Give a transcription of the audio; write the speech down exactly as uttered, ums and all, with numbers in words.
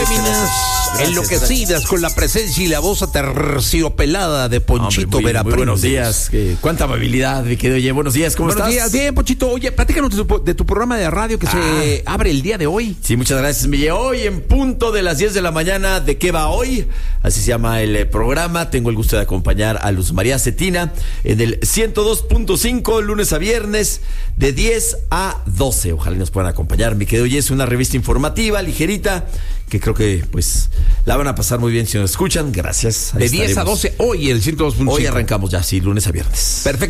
féminas gracias, enloquecidas gracias. con la presencia y la voz aterciopelada de Ponchito Hombre, muy, muy buenos Veraprendes. días. Eh, cuánta amabilidad, mi querido. Oye, buenos días, ¿cómo Buenos estás? días, bien, Ponchito. Oye, platícanos de tu, de tu programa de radio que Ah. se abre el día de hoy. Sí, muchas gracias, Miguel. Hoy en punto de las diez de la mañana, ¿de qué va hoy? Así se llama el eh, programa. Tengo el gusto de acompañar a Luz María Cetina en el ciento dos punto cinco, lunes a viernes, de diez a doce. Ojalá y nos puedan acompañar, mi querido. Hoy es una revista informativa, ligerita, que creo que pues la van a pasar muy bien si nos escuchan. Gracias. Ahí De diez a estaremos. doce, hoy el ciento dos punto cinco. Hoy arrancamos ya, sí, lunes a viernes. Perfecto.